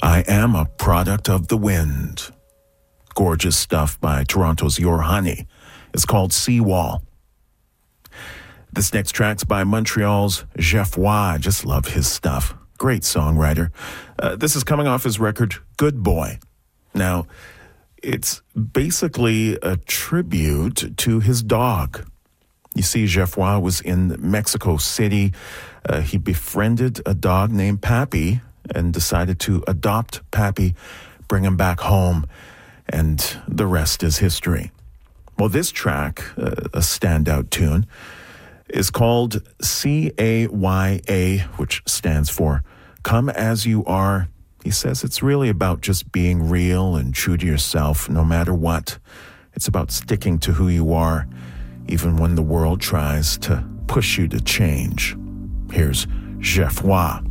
I Am a Product of the Wind. Gorgeous stuff by Toronto's Your Honey. It's called Seawall. This next track's by Montreal's Jeff Roy. I just love his stuff. Great songwriter. This is coming off his record, Good Boy. Now, it's basically a tribute to his dog. You see, Jeff Roy was in Mexico City. He befriended a dog named Pappy and decided to adopt Pappy, bring him back home, and the rest is history. Well, this track, a standout tune, is called CAYA, which stands for Come As You Are. He says it's really about just being real and true to yourself, no matter what. It's about sticking to who you are, even when the world tries to push you to change. Here's Jeff Roy.